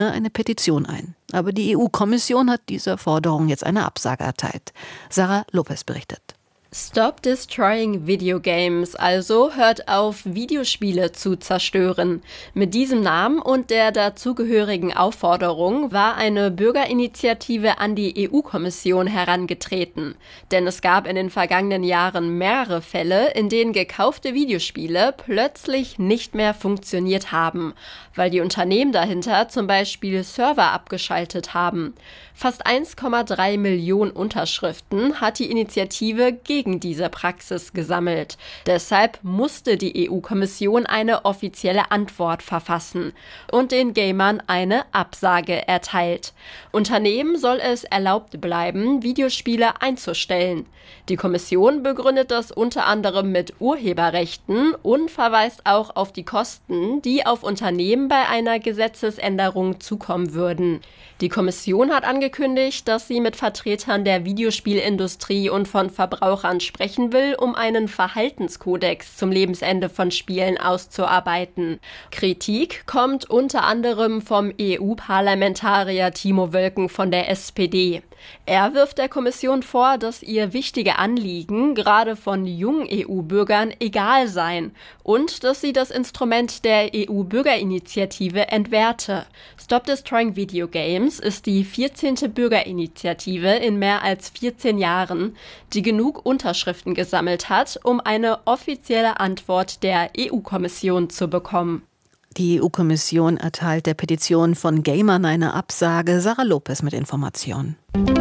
eine Petition ein. Aber die EU-Kommission hat dieser Forderung jetzt eine Absage erteilt. Sarah Lopez berichtet. Stop destroying video games, also hört auf, Videospiele zu zerstören. Mit diesem Namen und der dazugehörigen Aufforderung war eine Bürgerinitiative an die EU-Kommission herangetreten. Denn es gab in den vergangenen Jahren mehrere Fälle, in denen gekaufte Videospiele plötzlich nicht mehr funktioniert haben, weil die Unternehmen dahinter zum Beispiel Server abgeschaltet haben. Fast 1,3 Millionen Unterschriften hat die Initiative gegen diese Praxis gesammelt. Deshalb musste die EU-Kommission eine offizielle Antwort verfassen und den Gamern eine Absage erteilt. Unternehmen soll es erlaubt bleiben, Videospiele einzustellen. Die Kommission begründet das unter anderem mit Urheberrechten und verweist auch auf die Kosten, die auf Unternehmen bei einer Gesetzesänderung zukommen würden. Die Kommission hat angekündigt, dass sie mit Vertretern der Videospielindustrie und von Verbrauchern sprechen will, um einen Verhaltenskodex zum Lebensende von Spielen auszuarbeiten. Kritik kommt unter anderem vom EU-Parlamentarier Timo Wölken von der SPD. Er wirft der Kommission vor, dass ihr wichtige Anliegen gerade von jungen EU-Bürgern egal seien und dass sie das Instrument der EU-Bürgerinitiative entwerte. Stop Destroying Video Games ist die 14. Bürgerinitiative in mehr als 14 Jahren, die genug Unterschriften gesammelt hat, um eine offizielle Antwort der EU-Kommission zu bekommen. Die EU-Kommission erteilt der Petition von Gamern eine Absage. Sarah Lopez mit Informationen.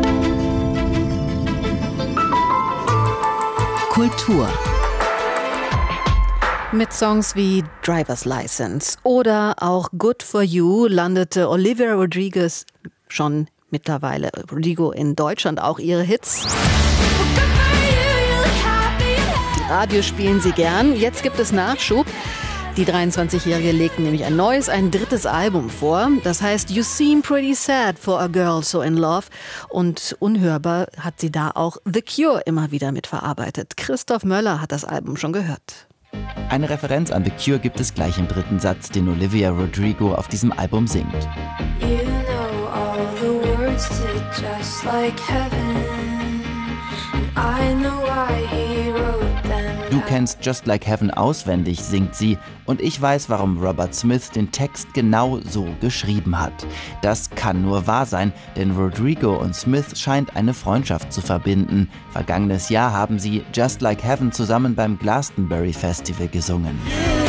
Kultur. Mit Songs wie Driver's License oder auch Good for You landete Olivia Rodrigo schon mittlerweile in Deutschland auch ihre Hits. Die Radios spielen sie gern. Jetzt gibt es Nachschub. Die 23-Jährige legt nämlich ein drittes Album vor. Das heißt You Seem Pretty Sad for a Girl So in Love. Und unhörbar hat sie da auch The Cure immer wieder mitverarbeitet. Christoph Möller hat das Album schon gehört. Eine Referenz an The Cure gibt es gleich im dritten Satz, den Olivia Rodrigo auf diesem Album singt. You know all the words to Just Like Heaven, and I know why he wrote them. Du kennst Just Like Heaven auswendig, singt sie, und ich weiß, warum Robert Smith den Text genau so geschrieben hat. Das kann nur wahr sein, denn Rodrigo und Smith scheint eine Freundschaft zu verbinden. Vergangenes Jahr haben sie Just Like Heaven zusammen beim Glastonbury Festival gesungen.